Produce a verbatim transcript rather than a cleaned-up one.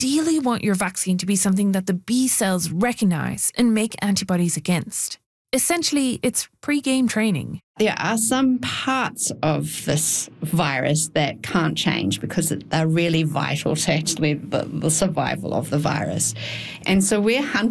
ideally want your vaccine to be something that the B cells recognise and make antibodies against. Essentially, it's pre-game training. There are some parts of this virus that can't change because they're really vital to actually the, the survival of the virus. And so we're hunting